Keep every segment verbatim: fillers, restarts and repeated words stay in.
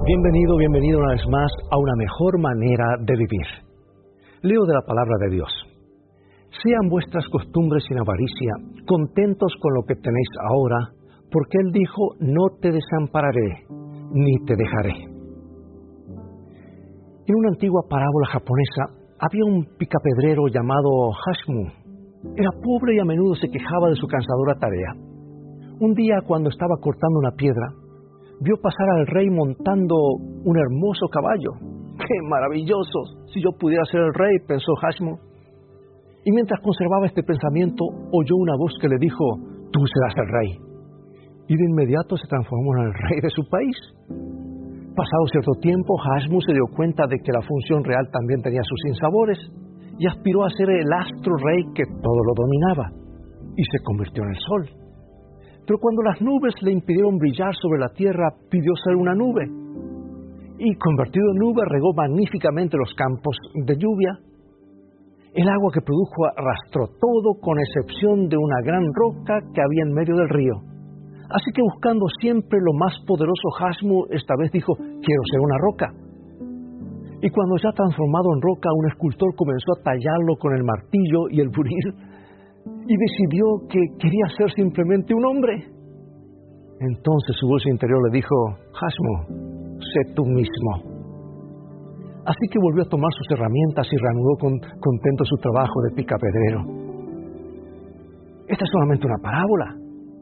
Bienvenido, bienvenido una vez más a una mejor manera de vivir. Leo de la palabra de Dios. Sean vuestras costumbres sin avaricia, contentos con lo que tenéis ahora, porque Él dijo, no te desampararé, ni te dejaré. En una antigua parábola japonesa, había un picapedrero llamado Hashmu. Era pobre y a menudo se quejaba de su cansadora tarea. Un día, cuando estaba cortando una piedra, vio pasar al rey montando un hermoso caballo. ¡Qué maravilloso! Si yo pudiera ser el rey, pensó Hashmu. Y mientras conservaba este pensamiento, oyó una voz que le dijo, tú serás el rey. Y de inmediato se transformó en el rey de su país. Pasado cierto tiempo, Hashmu se dio cuenta de que la función real también tenía sus sinsabores y aspiró a ser el astro rey que todo lo dominaba. Y se convirtió en el sol. Pero cuando las nubes le impidieron brillar sobre la tierra, pidió ser una nube. Y convertido en nube, regó magníficamente los campos de lluvia. El agua que produjo arrastró todo, con excepción de una gran roca que había en medio del río. Así que, buscando siempre lo más poderoso, Hashmu esta vez dijo, quiero ser una roca. Y cuando ya transformado en roca, un escultor comenzó a tallarlo con el martillo y el buril, y decidió que quería ser simplemente un hombre. Entonces su voz interior le dijo, Hashmu, sé tú mismo. Así que volvió a tomar sus herramientas y reanudó con, contento su trabajo de picapedrero. Esta es solamente una parábola.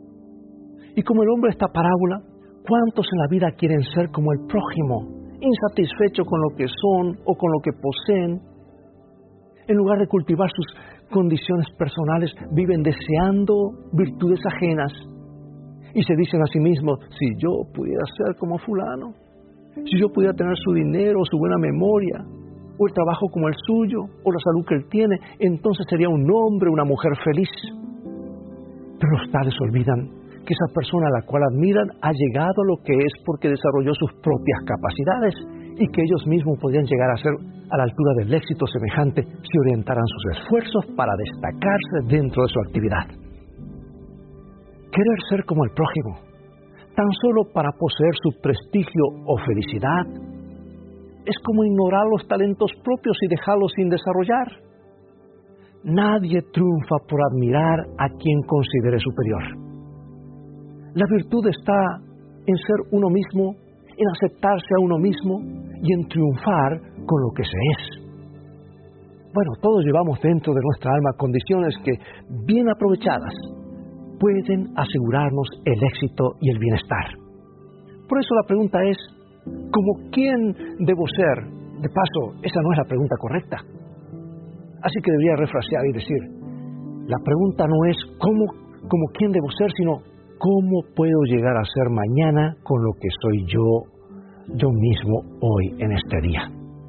Y como el hombre de esta parábola, ¿cuántos en la vida quieren ser como el prójimo, insatisfechos con lo que son o con lo que poseen? En lugar de cultivar sus condiciones personales, viven deseando virtudes ajenas y se dicen a sí mismos, si yo pudiera ser como fulano, si yo pudiera tener su dinero, su buena memoria, o el trabajo como el suyo, o la salud que él tiene, entonces sería un hombre, una mujer feliz. Pero los tales olvidan que esa persona a la cual admiran ha llegado a lo que es porque desarrolló sus propias capacidades y que ellos mismos podrían llegar a ser a la altura del éxito semejante si orientaran sus esfuerzos para destacarse dentro de su actividad. Querer ser como el prójimo, tan solo para poseer su prestigio o felicidad, es como ignorar los talentos propios y dejarlos sin desarrollar. Nadie triunfa por admirar a quien considere superior. La virtud está en ser uno mismo, en aceptarse a uno mismo y en triunfar con lo que se es. Bueno, todos llevamos dentro de nuestra alma condiciones que, bien aprovechadas, pueden asegurarnos el éxito y el bienestar. Por eso la pregunta es, ¿cómo quién debo ser? De paso, esa no es la pregunta correcta. Así que debería refrasear y decir, la pregunta no es cómo, cómo quién debo ser, sino cómo puedo llegar a ser mañana con lo que soy yo, yo mismo hoy en este día.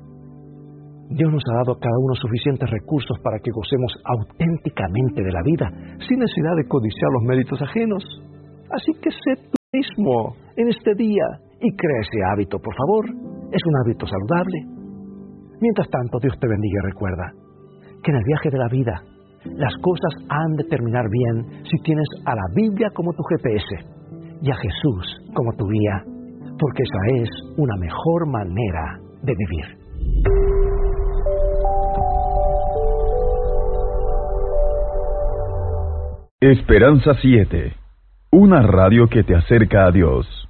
Dios nos ha dado a cada uno suficientes recursos para que gocemos auténticamente de la vida, sin necesidad de codiciar los méritos ajenos. Así que sé tú mismo en este día y crea ese hábito, por favor. Es un hábito saludable. Mientras tanto, Dios te bendiga y recuerda que en el viaje de la vida, las cosas han de terminar bien si tienes a la Biblia como tu G P S y a Jesús como tu guía, porque esa es una mejor manera de vivir. Esperanza siete, una radio que te acerca a Dios.